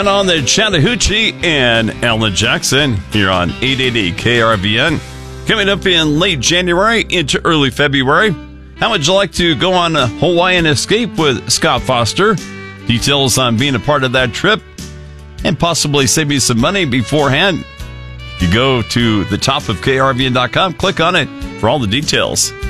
going on the Chattahoochee and Alan Jackson here on 880 KRVN. Coming up in late January into early February. How would you like to go on a Hawaiian escape with Scott Foster? Details on being a part of that trip and possibly save you some money beforehand. You go to the top of KRVN.com, click on it for all the details.